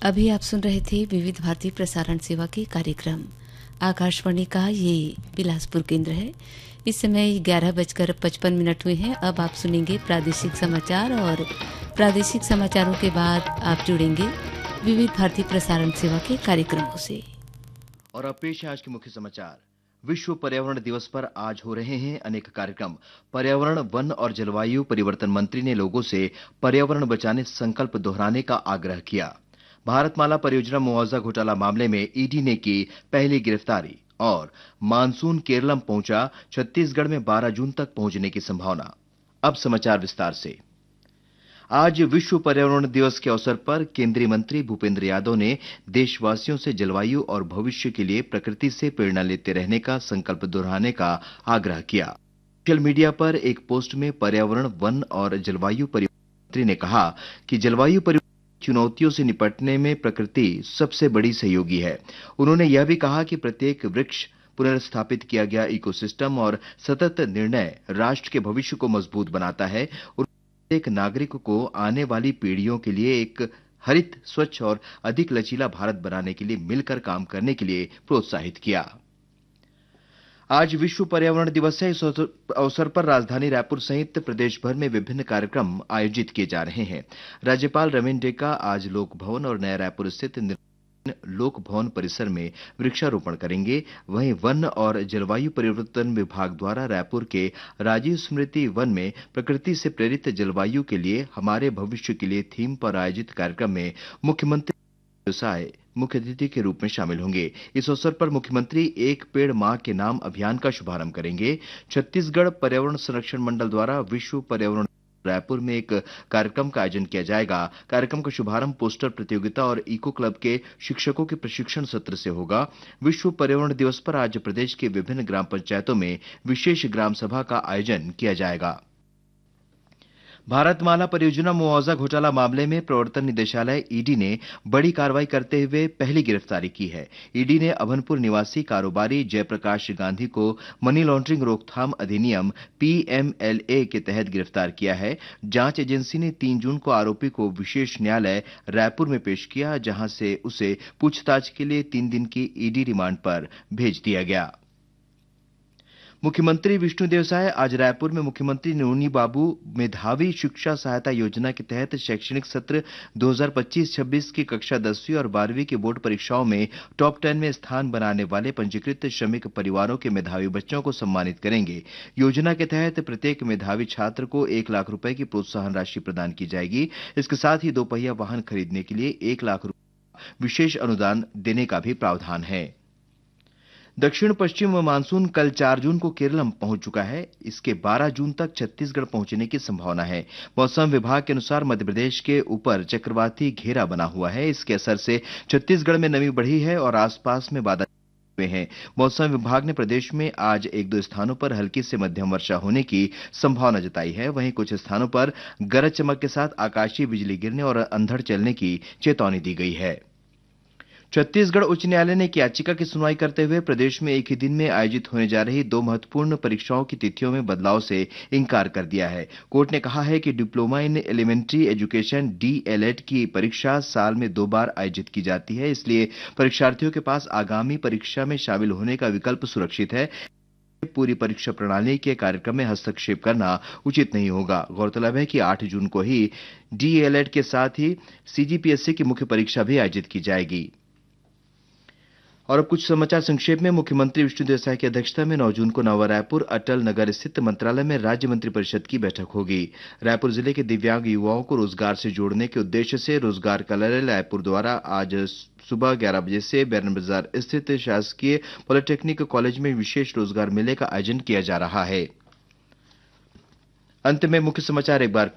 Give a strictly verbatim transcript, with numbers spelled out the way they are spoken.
अभी आप सुन रहे थे विविध भारती प्रसारण सेवा के कार्यक्रम। आकाशवाणी का ये बिलासपुर केंद्र है। इस समय ग्यारह बजकर पचपन मिनट हुए हैं। अब आप सुनेंगे प्रादेशिक समाचार और प्रादेशिक समाचारों के बाद आप जुड़ेंगे विविध भारती प्रसारण सेवा के कार्यक्रमों से। और अब पेश है आज के मुख्य समाचार। विश्व पर्यावरण दिवस पर आज हो रहे हैं अनेक कार्यक्रम। पर्यावरण, वन और जलवायु परिवर्तन मंत्री ने लोगों से पर्यावरण बचाने संकल्प दोहराने का आग्रह किया। भारतमाला परियोजना मुआवजा घोटाला मामले में ईडी ने की पहली गिरफ्तारी। और मानसून केरलम पहुंचा, छत्तीसगढ़ में बारह जून तक पहुंचने की संभावना। अब समाचार विस्तार से। आज विश्व पर्यावरण दिवस के अवसर पर केंद्रीय मंत्री भूपेंद्र यादव ने देशवासियों से जलवायु और भविष्य के लिए प्रकृति से प्रेरणा लेते रहने का संकल्प दोहराने का आग्रह किया। सोशल मीडिया पर एक पोस्ट में पर्यावरण, वन और जलवायु परिवर्तन मंत्री ने कहा कि जलवायु परिवर्तन चुनौतियों से निपटने में प्रकृति सबसे बड़ी सहयोगी है। उन्होंने यह भी कहा कि प्रत्येक वृक्ष, पुनर्स्थापित किया गया इकोसिस्टम और सतत निर्णय राष्ट्र के भविष्य को मजबूत बनाता है और एक नागरिक को आने वाली पीढ़ियों के लिए एक हरित, स्वच्छ और अधिक लचीला भारत बनाने के लिए मिलकर काम करने के लिए प्रोत्साहित किया। आज विश्व पर्यावरण दिवस है। इस अवसर पर राजधानी रायपुर सहित प्रदेश भर में विभिन्न कार्यक्रम आयोजित किए जा रहे हैं। राज्यपाल रवींद्र डेका आज लोक भवन और नया रायपुर स्थित लोक भवन परिसर में वृक्षारोपण करेंगे। वहीं वन और जलवायु परिवर्तन विभाग द्वारा रायपुर के राजीव स्मृति वन में प्रकृति से प्रेरित जलवायु के लिए हमारे भविष्य के लिए थीम पर आयोजित कार्यक्रम में मुख्यमंत्री व्यवसाय मुख्य अतिथि के रूप में शामिल होंगे। इस अवसर पर मुख्यमंत्री एक पेड़ मां के नाम अभियान का शुभारंभ करेंगे। छत्तीसगढ़ पर्यावरण संरक्षण मंडल द्वारा विश्व पर्यावरण रायपुर में एक कार्यक्रम का आयोजन किया जाएगा। कार्यक्रम का शुभारंभ पोस्टर प्रतियोगिता और इको क्लब के शिक्षकों के प्रशिक्षण सत्र से होगा। विश्व पर्यावरण दिवस पर आज प्रदेश के विभिन्न ग्राम पंचायतों में विशेष ग्राम सभा का आयोजन किया जाएगा। भारतमाला परियोजना मुआवजा घोटाला मामले में प्रवर्तन निदेशालय ईडी ने बड़ी कार्रवाई करते हुए पहली गिरफ्तारी की है। ईडी ने अभनपुर निवासी कारोबारी जयप्रकाश गांधी को मनी लॉन्ड्रिंग रोकथाम अधिनियम पीएमएलए के तहत गिरफ्तार किया है। जांच एजेंसी ने तीन जून को आरोपी को विशेष न्यायालय रायपुर में पेश किया, जहां से उसे पूछताछ के लिए तीन दिन की ईडी रिमांड पर भेज दिया गया। मुख्यमंत्री विष्णुदेव साय आज रायपुर में मुख्यमंत्री नूनी बाबू मेधावी शिक्षा सहायता योजना के तहत शैक्षणिक सत्र दो हज़ार पच्चीस छब्बीस की कक्षा दसवीं और बारहवीं की बोर्ड परीक्षाओं में टॉप टेन में स्थान बनाने वाले पंजीकृत श्रमिक परिवारों के मेधावी बच्चों को सम्मानित करेंगे। योजना के तहत प्रत्येक मेधावी छात्र को एक लाख रुपए की प्रोत्साहन राशि प्रदान की जाएगी। इसके साथ ही दोपहिया वाहन खरीदने के लिए एक लाख रुपए विशेष अनुदान देने का भी प्रावधान है। दक्षिण पश्चिम मानसून कल चार जून को केरलम पहुंच चुका है। इसके बारह जून तक छत्तीसगढ़ पहुंचने की संभावना है। मौसम विभाग के अनुसार मध्य प्रदेश के ऊपर चक्रवाती घेरा बना हुआ है। इसके असर से छत्तीसगढ़ में नमी बढ़ी है और आसपास में बादल हुए हैं। मौसम विभाग ने प्रदेश में आज एक दो स्थानों पर हल्की से मध्यम वर्षा होने की संभावना जताई है। वहीं कुछ स्थानों पर गरज चमक के साथ आकाशीय बिजली गिरने और अंधड़ चलने की चेतावनी दी गई है। छत्तीसगढ़ उच्च न्यायालय ने एक याचिका की सुनवाई करते हुए प्रदेश में एक ही दिन में आयोजित होने जा रही दो महत्वपूर्ण परीक्षाओं की तिथियों में बदलाव से इंकार कर दिया है। कोर्ट ने कहा है कि diploma in elementary education DElEd की परीक्षा साल में दो बार आयोजित की जाती है, इसलिए परीक्षार्थियों के पास आगामी परीक्षा में शामिल होने का विकल्प सुरक्षित है। पूरी परीक्षा प्रणाली के कार्यक्रम में हस्तक्षेप करना उचित नहीं होगा। गौरतलब है कि आठ जून को ही डीएलएड के साथ ही सीजीपीएससी की मुख्य परीक्षा भी आयोजित की जाएगी। और अब कुछ समाचार संक्षेप में। मुख्यमंत्री विष्णुदेव साय की अध्यक्षता में नौ जून को नवा रायपुर अटल नगर स्थित मंत्रालय में राज्य मंत्रिपरिषद की बैठक होगी। रायपुर जिले के दिव्यांग युवाओं को रोजगार से जोड़ने के उद्देश्य से रोजगार कार्यालय रायपुर द्वारा आज सुबह ग्यारह बजे से बैरन बाजार स्थित शासकीय पॉलिटेक्निक कॉलेज में विशेष रोजगार मेले का आयोजन किया जा रहा है। अंत में मुख्य समाचार एक बार